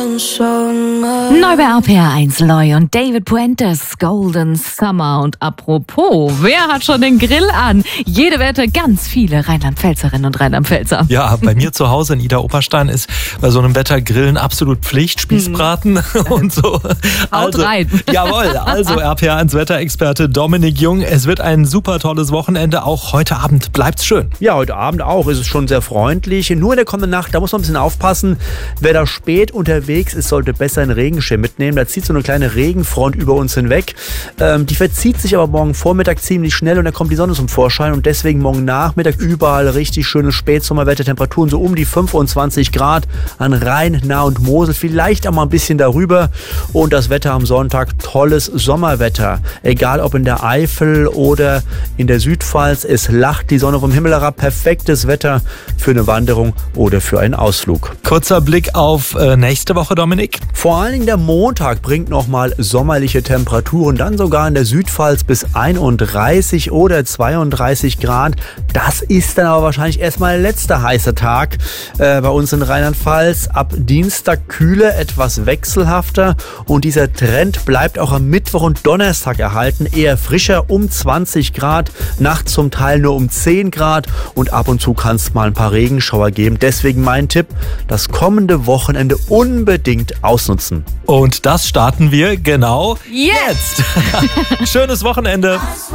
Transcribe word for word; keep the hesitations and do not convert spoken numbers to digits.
Neu bei R P R eins, Loy und David Puentes, Golden Summer. Und apropos, wer hat schon den Grill an? Jede Wette, ganz viele Rheinland-Pfälzerinnen und Rheinland-Pfälzer. Ja, bei mir zu Hause in Idar-Oberstein ist bei so einem Wetter Grillen absolut Pflicht, Spießbraten mhm. und so. Also, Haut rein. Jawohl, also R P R eins Wetterexperte Dominik Jung. Es wird ein super tolles Wochenende, auch heute Abend bleibt's schön. Ja, heute Abend auch ist es schon sehr freundlich. Nur in der kommenden Nacht, da muss man ein bisschen aufpassen. Wer da spät unterwegs ist, sollte besser einen Regenschirm mitnehmen. Da zieht so eine kleine Regenfront über uns hinweg. Ähm, die verzieht sich aber morgen Vormittag ziemlich schnell und dann kommt die Sonne zum Vorschein. Und deswegen morgen Nachmittag überall richtig schönes Spätsommerwetter. Temperaturen so um die fünfundzwanzig Grad an Rhein, Nahe und Mosel. Vielleicht auch mal ein bisschen darüber. Und das Wetter am Sonntag, tolles Sommerwetter. Egal ob in der Eifel oder in der Südpfalz. Es lacht die Sonne vom Himmel herab. Perfektes Wetter für eine Wanderung oder für einen Ausflug. Kurzer Blick auf äh, nächste Woche, Dominik. Vor allen Dingen der Montag bringt nochmal sommerliche Temperaturen, dann sogar in der Südpfalz bis einunddreißig oder zweiunddreißig Grad. Das ist dann aber wahrscheinlich erstmal der letzte heiße Tag äh, bei uns in Rheinland-Pfalz. Ab Dienstag kühler, etwas wechselhafter und dieser Trend bleibt auch am Mittwoch und Donnerstag erhalten. Eher frischer, um zwanzig Grad, nachts zum Teil nur um zehn Grad und ab und zu kann es mal ein paar Regenschauer geben. Deswegen mein Tipp, das kommende Wochenende unbedingt ausnutzen. Und das starten wir genau jetzt. Schönes Wochenende.